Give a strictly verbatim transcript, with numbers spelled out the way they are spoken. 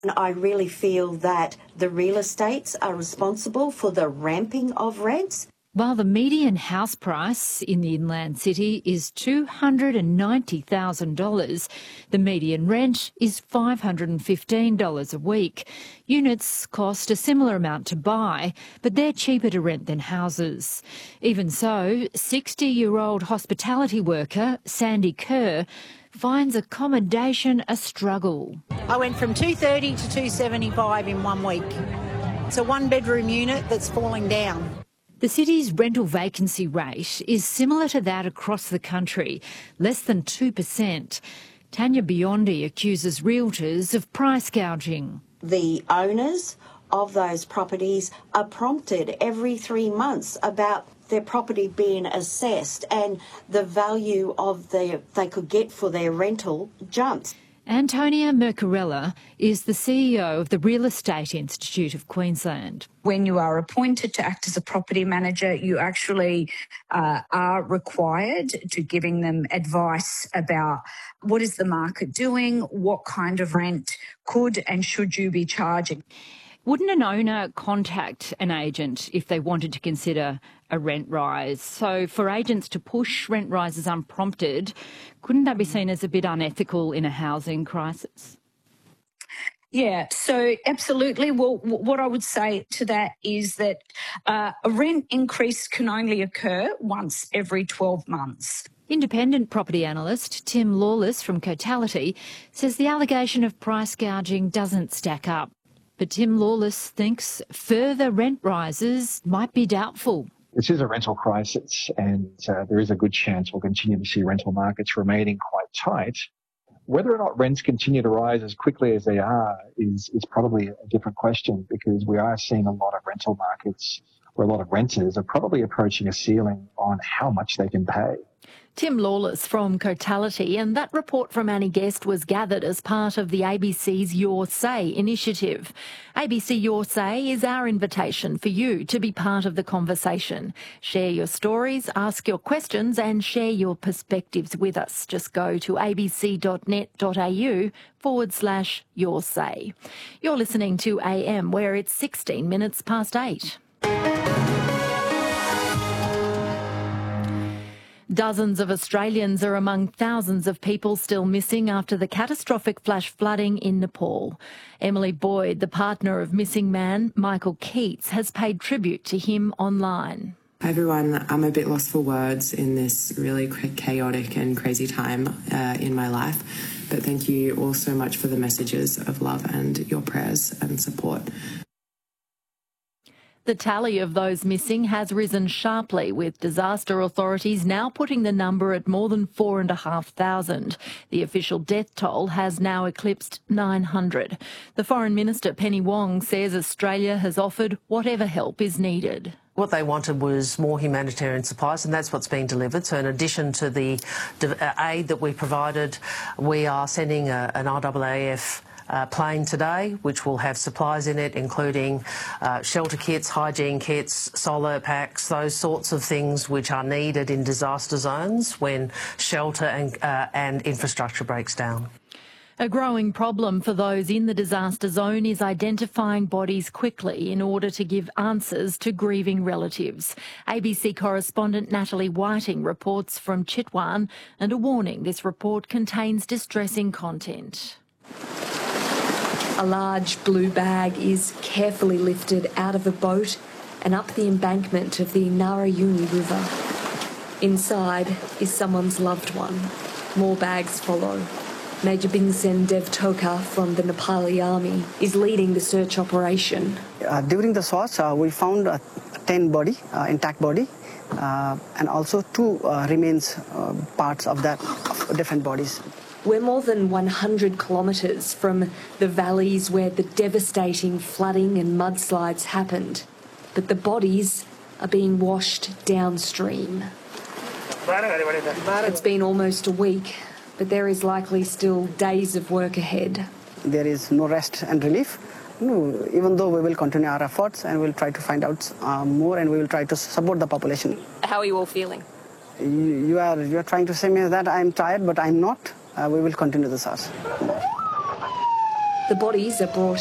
And I really feel that the real estates are responsible for the ramping of rents. While the median house price in the inland city is two hundred ninety thousand dollars, the median rent is five hundred fifteen dollars a week. Units cost a similar amount to buy, but they're cheaper to rent than houses. Even so, sixty-year-old hospitality worker Sandy Kerr finds accommodation a struggle. I went from two thirty to two seventy-five in one week. It's a one-bedroom unit that's falling down. The city's rental vacancy rate is similar to that across the country, less than two percent. Tanya Biondi accuses realtors of price gouging. The owners of those properties are prompted every three months about their property being assessed, and the value of the they could get for their rental jumps. Antonia Mercarella is the C E O of the Real Estate Institute of Queensland. When you are appointed to act as a property manager, you actually uh, are required to giving them advice about what is the market doing, what kind of rent could and should you be charging. Wouldn't an owner contact an agent if they wanted to consider a rent rise? So for agents to push rent rises unprompted, couldn't that be seen as a bit unethical in a housing crisis? Yeah, so absolutely. Well, what I would say to that is that uh, a rent increase can only occur once every twelve months. Independent property analyst Tim Lawless from Cotality says the allegation of price gouging doesn't stack up. But Tim Lawless thinks further rent rises might be doubtful. This is a rental crisis, and uh, there is a good chance we'll continue to see rental markets remaining quite tight. Whether or not rents continue to rise as quickly as they are is, is probably a different question, because we are seeing a lot of rental markets where a lot of renters are probably approaching a ceiling on how much they can pay. Tim Lawless from Cotality, and that report from Annie Guest was gathered as part of the A B C's Your Say initiative. A B C Your Say is our invitation for you to be part of the conversation. Share your stories, ask your questions and share your perspectives with us. Just go to abc.net.au forward slash Your Say. You're listening to A M, where it's sixteen minutes past eight. Dozens of Australians are among thousands of people still missing after the catastrophic flash flooding in Nepal. Emily Boyd, the partner of missing man Michael Keats, has paid tribute to him online. Hi everyone, I'm a bit lost for words in this really chaotic and crazy time uh, in my life, but thank you all so much for the messages of love and your prayers and support. The tally of those missing has risen sharply, with disaster authorities now putting the number at more than four and a half thousand. The official death toll has now eclipsed nine hundred. The Foreign Minister, Penny Wong, says Australia has offered whatever help is needed. What they wanted was more humanitarian supplies, and that's what's being delivered. So in addition to the aid that we provided, we are sending a, an R A A F Uh, plane today, which will have supplies in it, including uh, shelter kits, hygiene kits, solar packs, those sorts of things which are needed in disaster zones when shelter and, uh, and infrastructure breaks down. A growing problem for those in the disaster zone is identifying bodies quickly in order to give answers to grieving relatives. A B C correspondent Natalie Whiting reports from Chitwan, and a warning: this report contains distressing content. A large blue bag is carefully lifted out of a boat and up the embankment of the Narayuni River. Inside is someone's loved one. More bags follow. Major Bingsen Dev Toka from the Nepali Army is leading the search operation. Uh, during the search, uh, we found a ten body, uh, intact body, uh, and also two uh, remains uh, parts of that, of different bodies. We're more than one hundred kilometres from the valleys where the devastating flooding and mudslides happened, but the bodies are being washed downstream. It's been almost a week, but there is likely still days of work ahead. There is no rest and relief. No, even though we will continue our efforts and we'll try to find out uh, more, and we will try to support the population. How are you all feeling? You, you are you are trying to say me that I'm tired, but I'm not. Uh, we will continue the search. The bodies are brought